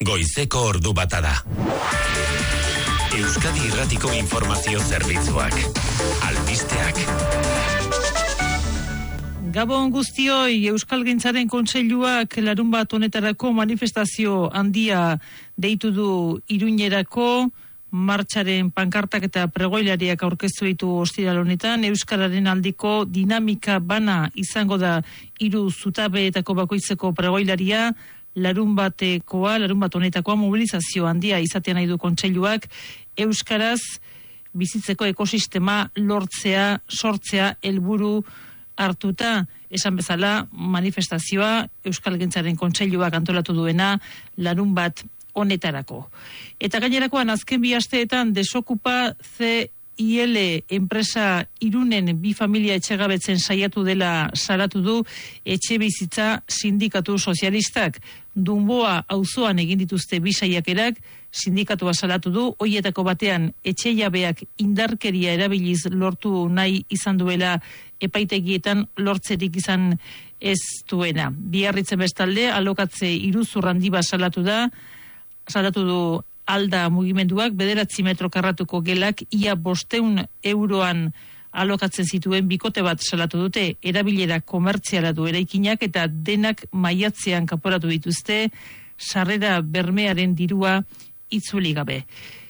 Goizeko ordu bata da. Euskadi Irratiko Informazio Zerbitzuak. Albisteak. Gabon guztioi, Euskalgintzaren Kontseiluak larunbat honetarako manifestazio handia deitu du Iruñerako, martxaren pankartak eta pregoilariak aurkeztu ditu ostiral honetan. Euskararen aldiko dinamika bana izango da 3 zutabeetako bakoitzeko pregoilaria, larunbat honetakoa mobilizazio handia izatea nahi du Kontseiluak, euskaraz bizitzeko ekosistema sortzea helburu hartuta. Esan bezala, manifestazioa Euskalgintzaren Kontseiluak antolatu duena larunbat honetarako. Eta gainerakoan azken 2 asteetan Desokupa CIL enpresa Irunen 2 familia etxegabetzen saiatu dela salatu du Etxebizitza Sindikatu Sozialistak. Dunboa auzoan egin dituzte 2 saiakerak, sindikatua salatu du, hoietako batean etxejabeak indarkeria erabiliz lortu nahi izan duela epaitegietan lortzerik izan ez duena. Biarritzen bestalde, alokatze iruzur handi bat salatu du Alda mugimenduak, 9 metro karratuko gelak ia 500 euroan alokatzen zituen bikote bat salatu dute, erabilera komertziala du eraikinak eta denak maiatzean kanporatu dituzte, sarrera bermearen dirua itzuli gabe.